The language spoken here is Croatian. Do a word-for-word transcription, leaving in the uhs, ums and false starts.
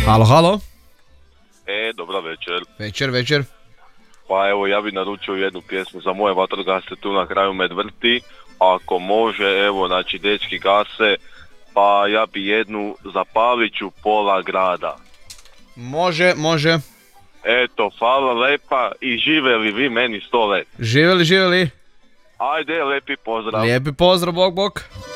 Halo, halo. E, dobra večer. Večer, večer. Pa evo, ja bi naručio jednu pjesmu za moje vatrogasce tu na kraju Medvrti. Ako može, evo, znači, dečki gase, pa ja bi jednu za Paviću pola grada. Može, može. Eto, hvala lepa i živeli vi meni sto let. Živjeli, živjeli. Ajde, lepi pozdrav. Lijepi pozdrav, bok, bok.